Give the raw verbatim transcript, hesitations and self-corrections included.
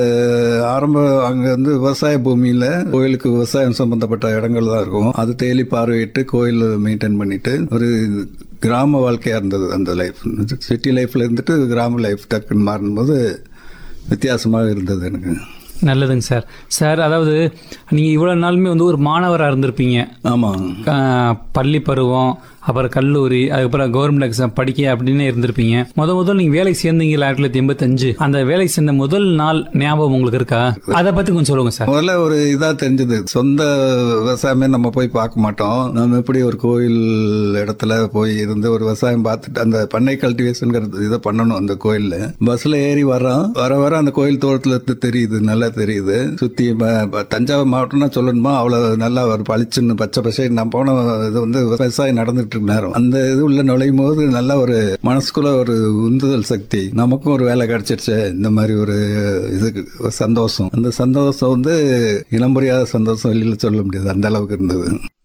ஆரம்ப அங்க வந்து விவசாய பூமியில கோயிலுக்கு விவசாயம் சம்பந்தப்பட்ட இடங்கள் தான் இருக்கும். அது டெய்லி பார்வையிட்டு கோயில் மெயின்டைன் பண்ணிட்டு ஒரு கிராம வாழ்க்கையா இருந்தது அந்த லைஃப். சிட்டி லைஃப்ல இருந்துட்டு கிராம லைஃப் டக்குன்னு மாறும்போது வித்தியாசமாக இருந்தது எனக்கு. நல்லதுங்க சார். சார் அதாவது நீங்கள் இவ்வளோ நாளுமே வந்து ஒரு மாணவராக இருந்திருப்பீங்க. ஆமாம். பள்ளி பருவம், அப்புறம் கல்லூரி, அதுக்கப்புறம் கவர்மெண்ட் எக்ஸாம் படிக்க அப்படின்னு இருந்திருப்பீங்க. முத முதல் நீங்கள் வேலைக்கு சேர்ந்தீங்களா ஆயிரத்தி தொள்ளாயிரத்தி எண்பத்தஞ்சு? அந்த வேலைக்கு சேர்ந்த முதல் நாள் ஞாபகம் உங்களுக்கு இருக்கா? அதை பற்றி கொஞ்சம் சொல்லுங்க சார். முதல்ல ஒரு இதாக தெரிஞ்சது, சொந்த விவசாயமே நம்ம போய் பார்க்க மாட்டோம். நம்ம எப்படி ஒரு கோயில் இடத்துல போய் இருந்து ஒரு விவசாயம் பார்த்துட்டு அந்த பண்ணை கல்டிவேஷன்ங்கிறது இதை பண்ணணும். அந்த கோயிலில் பஸ்ல ஏறி வரோம், வர வர அந்த கோயில் தோட்டத்துல தெரியுது, நல்லா தெரியுது. சுற்றி தஞ்சாவூர் மாவட்டம்னா சொல்லணுமா, அவ்வளோ நல்லா ஒரு பளிச்சுன்னு பச்சை பசை. நான் போன இது வந்து விவசாயம் நடந்துட்டு நேரம் அந்த இது உள்ள நுழையும் போது நல்ல ஒரு மனசுக்குள்ள ஒரு உந்துதல் சக்தி, நமக்கும் ஒரு வேலை கிடைச்சிருச்சு இந்த மாதிரி ஒரு இதுக்கு சந்தோஷம். அந்த சந்தோஷம் வந்து இனம் புரியாத சந்தோஷம், வெளியில சொல்ல முடியாது, அந்த அளவுக்கு இருந்தது.